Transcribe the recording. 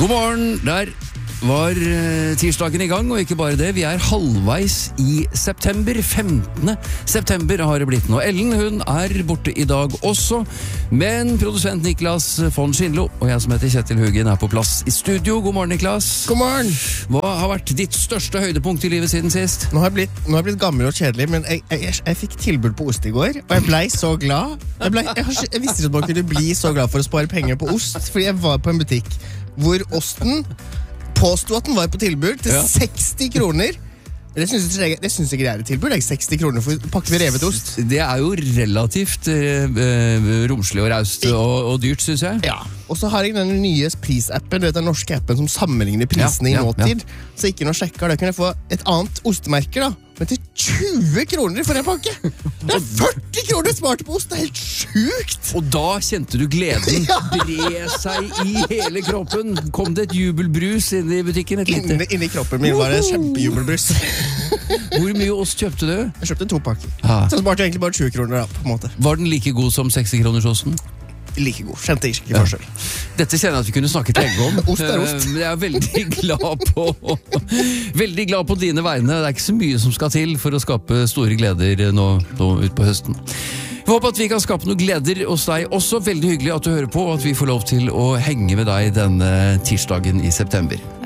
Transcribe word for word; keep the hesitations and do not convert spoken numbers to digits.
God morgen, der var tirsdagen i gang, og ikke bare det, vi er halvveis i september. femtende september har det blitt nå. Ellen, hun er borte i dag også, men produsent Niklas von Schindlo og jeg som heter Kjetil Huggen er på plass i studio. God morgen, Niklas. God morgen. Hva har vært ditt største høydepunkt i livet siden sist? Nå har jeg blitt, nå har jeg blitt gammel og kjedelig, men jeg, jeg, jeg, jeg fikk tilbud på ost i går, og jeg ble så glad. Jeg, ble, jeg, har, jeg visste ikke at man kunne bli så glad for å spare penger på ost, fordi jeg var på en butikk hvor osten påstod at den var på tilbud til ja. seksti kroner. Det synes jeg, det synes jeg er et tilbud. Det er seksti kroner for pakke med revet ost. Det er jo relativt eh, romslig og raust og, og dyrt, synes jeg. Ja, og så har jeg den nye prisappen, du vet, den norske appen som sammenligner prisene ja, ja, i nåtid. Ja. Så ikke noe sjekker, da kan jeg få et annet ostemerke da. Men til tjue kroner for en pakke! Det er førti kroner smart på ost, det er helt sjukt! Og da kjente du gleden ja. bre seg i hele kroppen. Kom det et jubelbrus inn i butikken? Et lite? Inni, inni kroppen min var det kjempejubelbrus. Hvor mye ost kjøpte du? Jeg kjøpte to pakker. Ah. Så sparte jeg egentlig bare tjue kroner da, på en måte. Var den like god som seksti kroners osten? Like god, kjente jeg ikke forskjell. Ja. Dette kjenner jeg at vi kunne snakket lenge om. Ost er ost. Jeg er veldig glad på Veldig glad på dine vegne. Det er ikke så mye som skal til for å skape store gleder nå, nå ut på høsten. Jeg håper at vi kan skape noen gleder hos deg også. Veldig hyggelig at du hører på, og at vi får lov til å henge med deg denne tirsdagen i september.